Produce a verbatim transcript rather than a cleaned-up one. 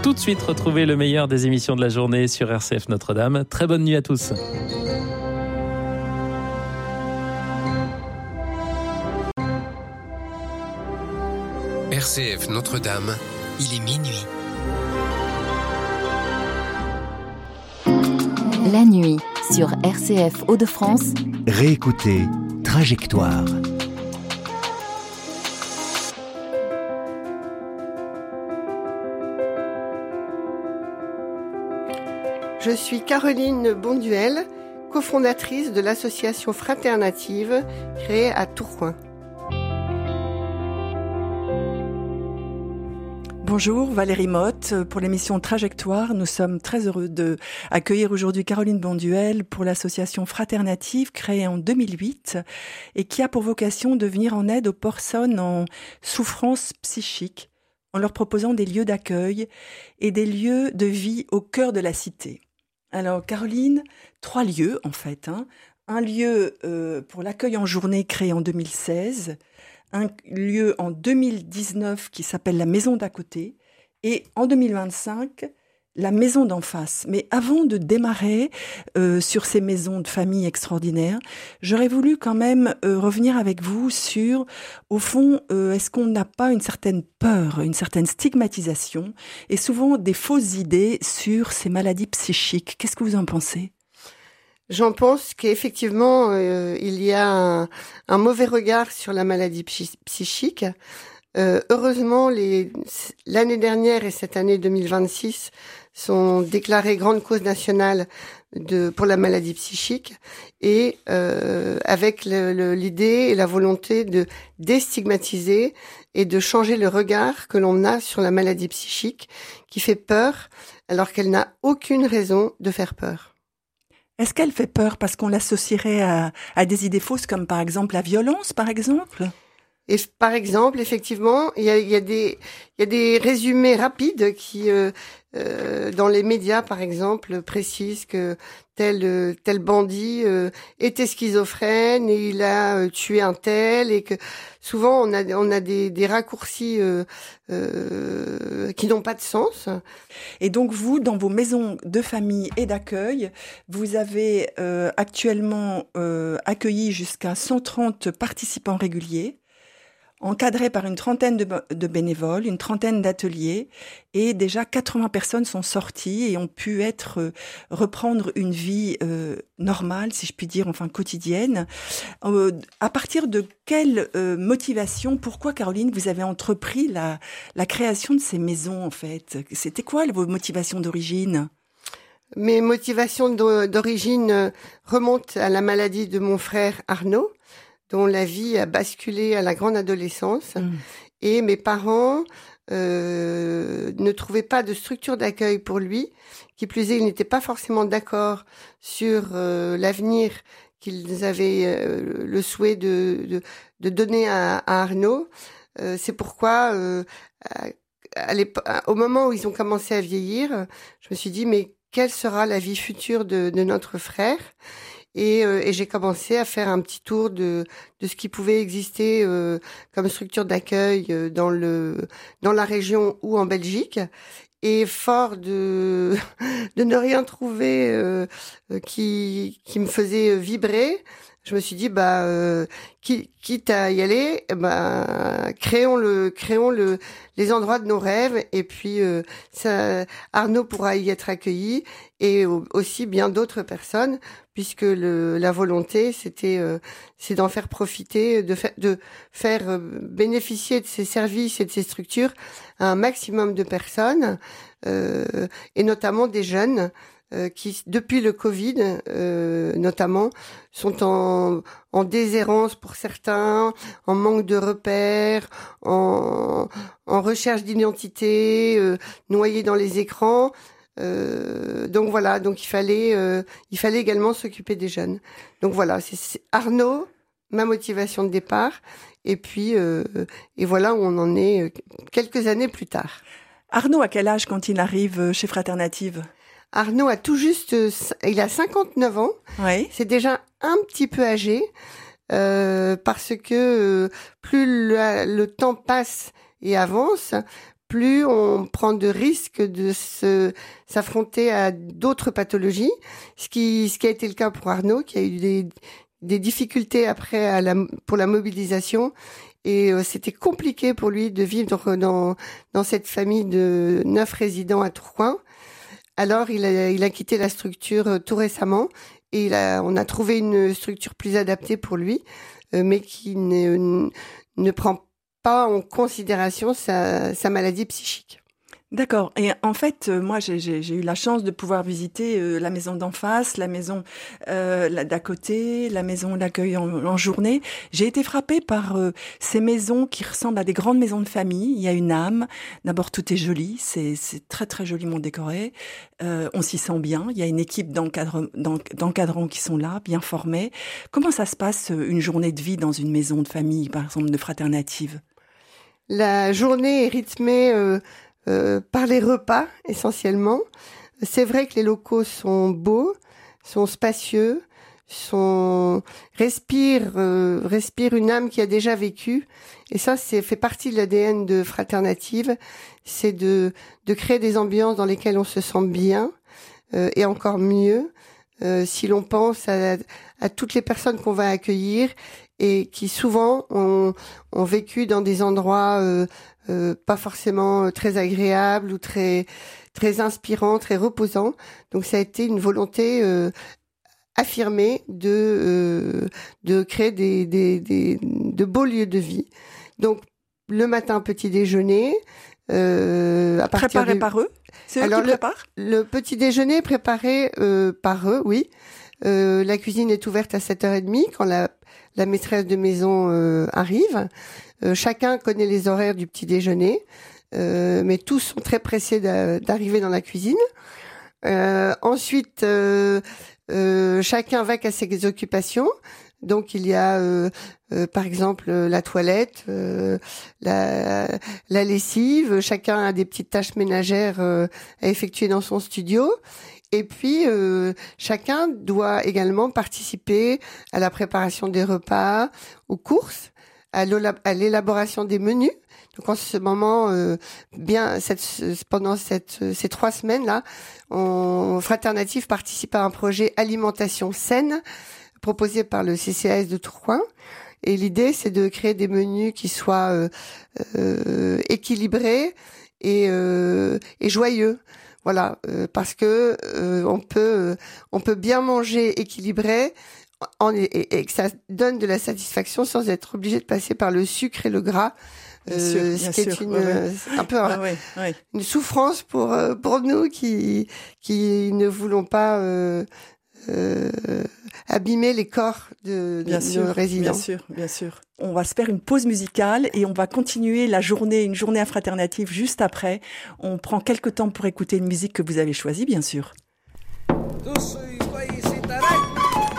tout de suite retrouver le meilleur des émissions de la journée sur R C F Notre-Dame. Très bonne nuit à tous. R C F Notre-Dame, il est minuit. La nuit sur R C F Hauts-de-France. Réécoutez Trajectoire. Je suis Caroline Bonduel, cofondatrice de l'association Fraternative créée à Tourcoing. Bonjour, Valérie Motte pour l'émission Trajectoire. Nous sommes très heureux de accueillir aujourd'hui Caroline Bonduel pour l'association Fraternative créée en deux mille huit et qui a pour vocation de venir en aide aux personnes en souffrance psychique en leur proposant des lieux d'accueil et des lieux de vie au cœur de la cité. Alors Caroline, trois lieux en fait. Hein. Un lieu euh, pour l'accueil en journée créé en deux mille seize, un lieu en deux mille dix-neuf qui s'appelle la Maison d'à côté et en deux mille vingt-cinq, la Maison d'en face. Mais avant de démarrer euh, sur ces maisons de famille extraordinaires, j'aurais voulu quand même euh, revenir avec vous sur, au fond, euh, est-ce qu'on n'a pas une certaine peur, une certaine stigmatisation et souvent des fausses idées sur ces maladies psychiques. Qu'est-ce que vous en pensez ? J'en pense qu'effectivement, euh, il y a un, un mauvais regard sur la maladie psy- psychique. Euh, heureusement, les, l'année dernière et cette année deux mille vingt-six sont déclarées grandes causes nationales de, pour la maladie psychique et euh, avec le, le, l'idée et la volonté de déstigmatiser et de changer le regard que l'on a sur la maladie psychique qui fait peur alors qu'elle n'a aucune raison de faire peur. Est-ce qu'elle fait peur parce qu'on l'associerait à, à des idées fausses comme par exemple la violence, par exemple ? Et par exemple, effectivement, il y a, il y a des, il y a des résumés rapides qui, euh, euh, dans les médias, par exemple, précisent que tel tel bandit euh, était schizophrène et il a euh, tué un tel, et que souvent on a on a des des raccourcis euh, euh, qui n'ont pas de sens. Et donc vous, dans vos maisons de famille et d'accueil, vous avez euh, actuellement euh, accueilli jusqu'à cent trente participants réguliers, encadrés par une trentaine de, de bénévoles, une trentaine d'ateliers, et déjà quatre-vingts personnes sont sorties et ont pu être euh, reprendre une vie euh, normale, si je puis dire, enfin quotidienne. Euh, à partir de quelle euh, motivation, pourquoi Caroline, vous avez entrepris la, la création de ces maisons en fait ? C'était quoi vos motivations d'origine ? Mes motivations d'origine remontent à la maladie de mon frère Arnaud, dont la vie a basculé à la grande adolescence. Mmh. Et mes parents euh, ne trouvaient pas de structure d'accueil pour lui. Qui plus est, ils n'étaient pas forcément d'accord sur euh, l'avenir qu'ils avaient euh, le souhait de, de, de donner à, à Arnaud. Euh, c'est pourquoi, euh, à, à au moment où ils ont commencé à vieillir, je me suis dit, mais quelle sera la vie future de, de notre frère ? Et, euh, et j'ai commencé à faire un petit tour de de ce qui pouvait exister euh, comme structure d'accueil euh, dans le dans la région ou en Belgique. Et fort de de ne rien trouver euh, qui qui me faisait vibrer, je me suis dit bah euh, quitte à y aller, bah créons le créons le les endroits de nos rêves, et puis euh, ça, Arnaud pourra y être accueilli et aussi bien d'autres personnes, puisque le la volonté c'était euh, c'est d'en faire profiter, de faire de faire bénéficier de ces services et de ces structures à un maximum de personnes, euh, et notamment des jeunes euh, qui, depuis le Covid, euh, notamment, sont en, en déshérence pour certains, en manque de repères, en, en recherche d'identité, euh, noyés dans les écrans. Euh, donc voilà, donc il fallait, euh, il fallait également s'occuper des jeunes. Donc voilà, c'est, c'est Arnaud, ma motivation de départ, et puis euh, et voilà où on en est quelques années plus tard. Arnaud, à quel âge quand il arrive chez Fraternative ? Arnaud a tout juste, il a cinquante-neuf ans. Oui. C'est déjà un petit peu âgé, euh, parce que euh, plus le, le temps passe et avance, plus on prend de risques de se s'affronter à d'autres pathologies, ce qui ce qui a été le cas pour Arnaud, qui a eu des des difficultés après à la pour la mobilisation, et euh, c'était compliqué pour lui de vivre dans dans cette famille de neuf résidents à Tourcoing. Alors il a il a quitté la structure euh, tout récemment, et il a on a trouvé une structure plus adaptée pour lui, euh, mais qui ne ne prend pas en considération sa, sa maladie psychique. D'accord. Et en fait, euh, moi, j'ai, j'ai, j'ai eu la chance de pouvoir visiter euh, la maison d'en face, la maison euh, d'à côté, la maison d'accueil en, en journée. J'ai été frappée par euh, ces maisons qui ressemblent à des grandes maisons de famille. Il y a une âme. D'abord, tout est joli. C'est, c'est très, très joliment décoré. Euh, on s'y sent bien. Il y a une équipe d'encadre, d'encadrants qui sont là, bien formés. Comment ça se passe, une journée de vie dans une maison de famille, par exemple, de fraternative ? La journée est rythmée euh, euh, par les repas, essentiellement. C'est vrai que les locaux sont beaux, sont spacieux, sont respirent, euh, respirent une âme qui a déjà vécu. Et ça, c'est fait partie de l'A D N de Fraternative. C'est de, de créer des ambiances dans lesquelles on se sent bien, euh, et encore mieux, euh, si l'on pense à, à toutes les personnes qu'on va accueillir, et qui souvent ont, ont vécu dans des endroits euh, euh, pas forcément très agréables ou très très inspirants, très reposants. Donc ça a été une volonté euh, affirmée de euh, de créer des, des des de beaux lieux de vie. Donc le matin petit déjeuner, euh, à partir préparé de... par eux. C'est eux Alors qui le, préparent. Le petit déjeuner est préparé euh, par eux, oui. Euh, la cuisine est ouverte à sept heures trente quand la, la maîtresse de maison euh, arrive. Euh, chacun connaît les horaires du petit déjeuner, euh, mais tous sont très pressés d'a, d'arriver dans la cuisine. Euh, ensuite, euh, euh, chacun va à ses occupations. Donc il y a euh, euh, par exemple la toilette, euh, la, la lessive. Chacun a des petites tâches ménagères euh, à effectuer dans son studio. Et puis, euh, chacun doit également participer à la préparation des repas, aux courses, à, à l'élaboration des menus. Donc, en ce moment, euh, bien, cette, pendant cette, ces trois semaines-là, on, Fraternative participe à un projet alimentation saine proposé par le C C A S de Tourcoing. Et l'idée, c'est de créer des menus qui soient euh, euh, équilibrés et, euh, et joyeux. Voilà, euh, parce que euh, on peut euh, on peut bien manger équilibré en, et, et que ça donne de la satisfaction sans être obligé de passer par le sucre et le gras, bien euh, sûr, ce qui bien est sûr, une ouais, ouais. un peu ah, ouais, ouais. une souffrance pour pour nous qui qui ne voulons pas euh, euh, abîmer les corps de, de sûr, nos résidents. Bien sûr, bien sûr. On va se faire une pause musicale et on va continuer la journée, une journée à Fraternative juste après. On prend quelques temps pour écouter une musique que vous avez choisie, bien sûr. Tous